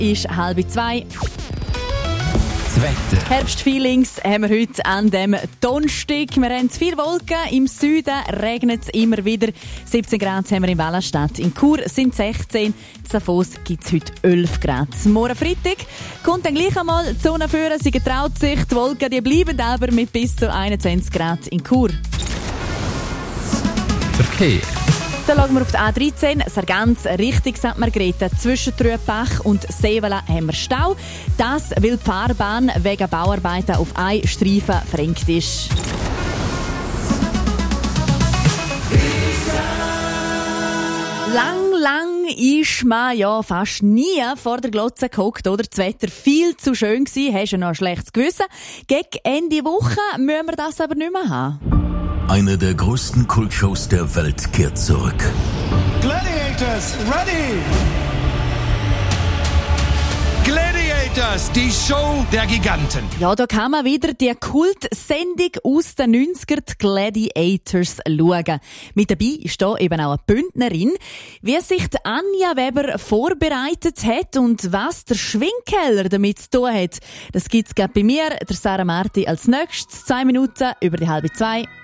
ist 1:30. Das Wetter. Herbstfeelings haben wir heute an dem Donnerstag. Wir haben viele Wolken. Im Süden regnet es immer wieder. 17 Grad haben wir in Wallerstadt. In Chur sind 16. In Davos gibt es heute 11 Grad. Morgen Freitag kommt dann gleich einmal die Sonne führen. Sie getraut sich. Die Wolken die bleiben aber mit bis zu 21 Grad in Chur. Verkehr. Dann schauen wir auf die A13, Sargans Richtung St. Margrethe. Zwischen Trübach und Sevela haben wir Stau. Das, weil die Fahrbahn wegen Bauarbeiten auf einen Streifen verengt ist. Lang ist man ja fast nie vor der Glotze gehockt, oder? Das Wetter viel zu schön gewesen, hast du noch ein schlechtes Gewissen. Gegen Ende Woche müssen wir das aber nicht mehr haben. Eine der größten Kultshows der Welt kehrt zurück. Gladiators, ready! Gladiators, die Show der Giganten. Ja, da kann man wieder die Kultsendung aus den 90ern, die Gladiators, schauen. Mit dabei ist da eben auch eine Bündnerin. Wie sich die Anja Weber vorbereitet hat und was der Schwingkeller damit zu tun hat, das gibt's gerade bei mir, der Sarah Marti, als nächstes. 2 Minuten über die 1:30.